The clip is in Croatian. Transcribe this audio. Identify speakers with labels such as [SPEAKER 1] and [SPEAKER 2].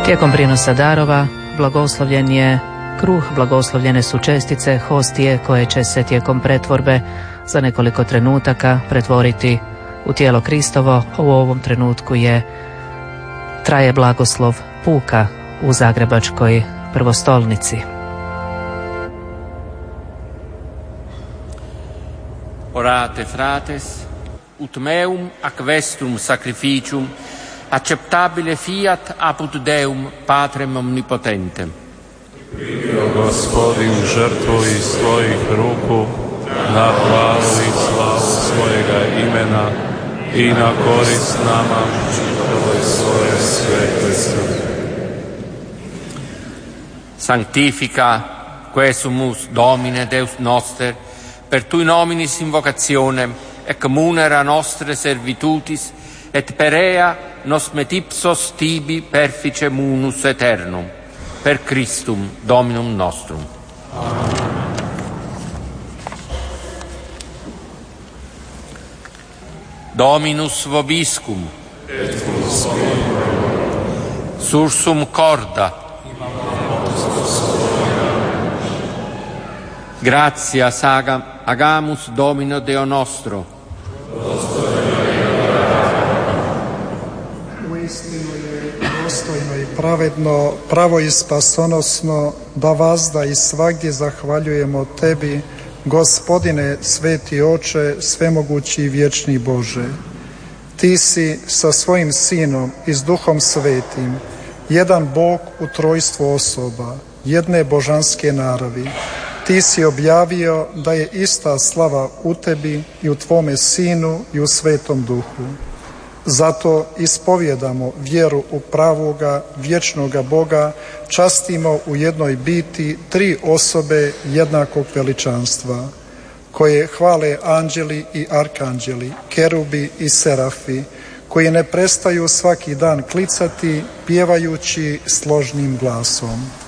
[SPEAKER 1] Tijekom prinosa darova blagoslovljen je kruh, blagoslovljene su čestice, hostije koje će se tijekom pretvorbe za nekoliko trenutaka pretvoriti u tijelo Kristovo. U ovom trenutku traje blagoslov puka u Zagrebačkoj prvostolnici.
[SPEAKER 2] Orate frates, ut meum ac vestrum sacrificium acceptabile fiat apud Deum Patrem omnipotentem.
[SPEAKER 3] Primio Gospodin žrtvu iz svojih ruku na slavu i slavu svojega imena i na korist nama čitavoj svoje svete.
[SPEAKER 2] Sanctifica quesumus Domine Deus noster per tui nominis invocationem et munera nostre servitutis et perea nos metipsos tibi perfice munus aeternum per Christum Dominum nostrum. Dominus vobiscum et sursum corda gratias agamus Domino Deo nostro.
[SPEAKER 4] Uistinu je dostojno i pravedno, pravo i spasonosno da vazda i svagdje zahvaljujemo Tebi, Gospodine, sveti Oče, svemogući i vječni Bože. Ti si sa svojim Sinom i s Duhom Svetim, jedan Bog u trojstvu osoba, jedne božanske naravi. Ti si objavio da je ista slava u Tebi i u Tvome Sinu i u Svetom Duhu. Zato ispovjedamo vjeru u pravoga, vječnoga Boga, častimo u jednoj biti tri osobe jednakog veličanstva, koje hvale anđeli i arkanđeli, kerubi i serafi, koji ne prestaju svaki dan klicati, pjevajući složnim glasom.